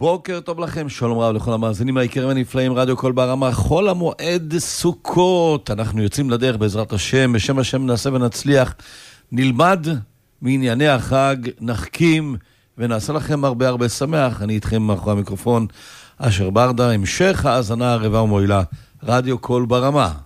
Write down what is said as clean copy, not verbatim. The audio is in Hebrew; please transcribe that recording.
בוקר טוב לכם, שלום רב לכל המאזינים היקרים הנפלאים, רדיו קול ברמה, חול המועד סוכות, אנחנו יוצאים לדרך בעזרת השם, בשם השם נעשה ונצליח, נלמד מענייני החג, נחכים ונעשה לכם הרבה הרבה שמח. אני איתכם מאחורי המיקרופון אשר ברדה, המשך האזנה הרבה ומועילה, רדיו קול ברמה.